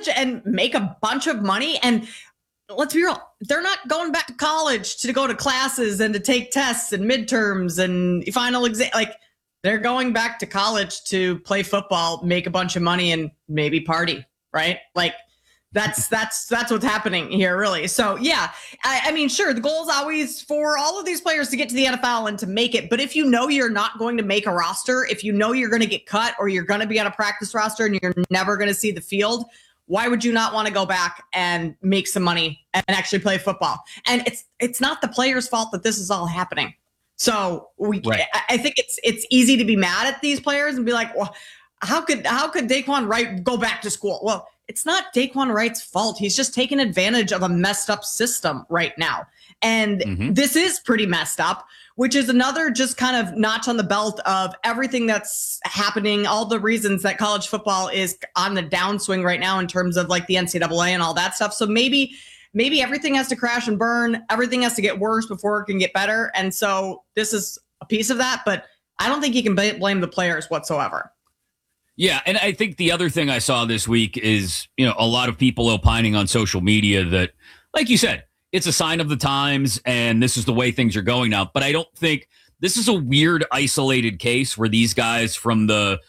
college and make a bunch of money. And let's be real, they're not going back to college to go to classes and to take tests and midterms and final exam. Like, they're going back to college to play football, make a bunch of money, and maybe party, right? Like, that's what's happening here, really. So, yeah, I mean, sure, the goal is always for all of these players to get to the NFL and to make it. But if you know you're not going to make a roster, if you know you're going to get cut or you're going to be on a practice roster and you're never going to see the field, why would you not want to go back and make some money and actually play football? And it's not the players' fault that this is all happening. So I think it's easy to be mad at these players and be like, well, how could Daquan Wright go back to school? Well, it's not Daquan Wright's fault. He's just taking advantage of a messed up system right now. And this is pretty messed up, which is another just kind of notch on the belt of everything that's happening, all the reasons that college football is on the downswing right now in terms of like the NCAA and all that stuff. So maybe everything has to crash and burn. Everything has to get worse before it can get better. And so this is a piece of that, but I don't think you can blame the players whatsoever. Yeah, and I think the other thing I saw this week is, a lot of people opining on social media that, like you said, it's a sign of the times and this is the way things are going now. But I don't think this is a weird isolated case where these guys from the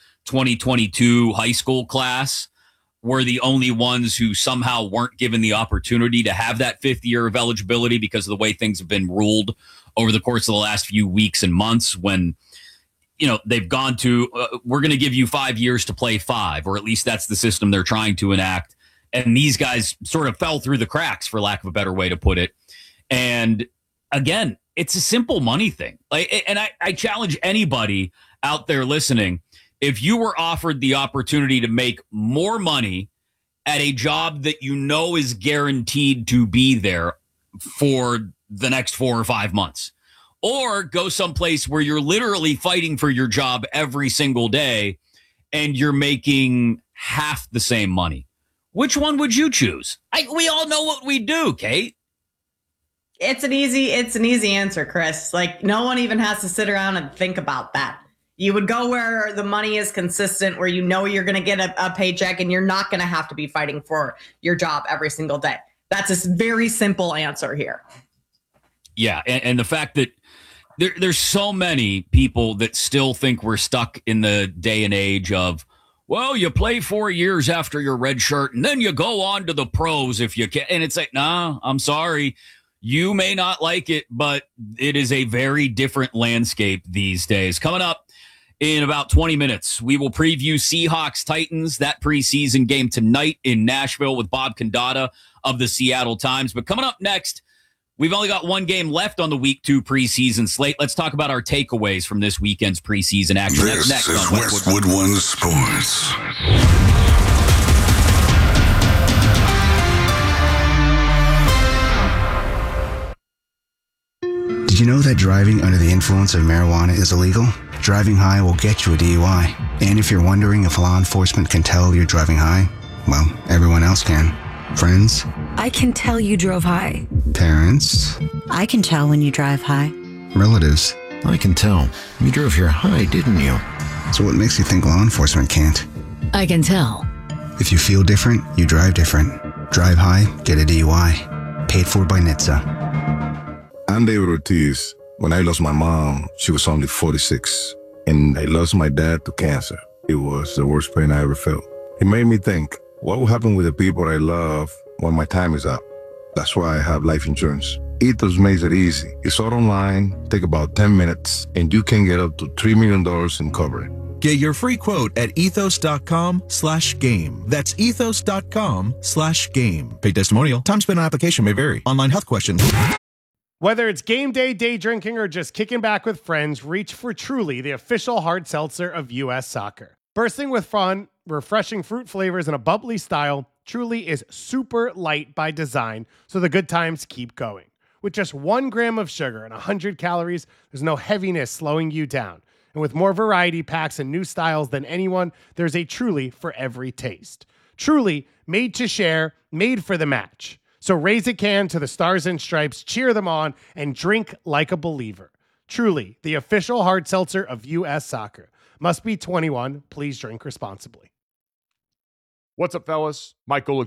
2022 high school class were the only ones who somehow weren't given the opportunity to have that fifth year of eligibility because of the way things have been ruled over the course of the last few weeks and months when they've gone to, we're going to give you 5 years to play 5, or at least that's the system they're trying to enact. And these guys sort of fell through the cracks, for lack of a better way to put it. And again, it's a simple money thing. And I challenge anybody out there listening, if you were offered the opportunity to make more money at a job that is guaranteed to be there for the next 4 or 5 months, or go someplace where you're literally fighting for your job every single day and you're making half the same money, which one would you choose? We all know what we do, Kate. It's an easy answer, Chris. Like, no one even has to sit around and think about that. You would go where the money is consistent, where you're going to get a paycheck and you're not going to have to be fighting for your job every single day. That's a very simple answer here. Yeah, and the fact that there's so many people that still think we're stuck in the day and age of, well, you play 4 years after your red shirt and then you go on to the pros if you can. And it's like, nah, I'm sorry. You may not like it, but it is a very different landscape these days. Coming up in about 20 minutes, we will preview Seahawks Titans, that preseason game tonight in Nashville with Bob Condata of the Seattle Times. But coming up next, we've only got one game left on the Week 2 preseason slate. Let's talk about our takeaways from this weekend's preseason action. This That's next is on Westwood One Sports. Did you know that driving under the influence of marijuana is illegal? Driving high will get you a DUI. And if you're wondering if law enforcement can tell you're driving high, well, everyone else can. Friends? I can tell you drove high. Parents? I can tell when you drive high. Relatives? I can tell. You drove here high, didn't you? So what makes you think law enforcement can't? I can tell. If you feel different, you drive different. Drive high, get a DUI. Paid for by NHTSA. I'm David Ortiz. When I lost my mom, she was only 46. And I lost my dad to cancer. It was the worst pain I ever felt. It made me think, what will happen with the people I love when my time is up? That's why I have life insurance. Ethos makes it easy. It's all online, take about 10 minutes, and you can get up to $3 million in coverage. Get your free quote at ethos.com/game. That's ethos.com/game. Paid testimonial. Time spent on application may vary. Online health questions. Whether it's game day drinking, or just kicking back with friends, reach for Truly, the official hard seltzer of U.S. Soccer. Bursting with fun, refreshing fruit flavors, and a bubbly style, Truly is super light by design, so the good times keep going. With just 1 gram of sugar and 100 calories, there's no heaviness slowing you down. And with more variety packs and new styles than anyone, there's a Truly for every taste. Truly, made to share, made for the match. So raise a can to the Stars and Stripes, cheer them on, and drink like a believer. Truly, the official hard seltzer of U.S. Soccer. Must be 21. Please drink responsibly. What's up, fellas? Mike Golick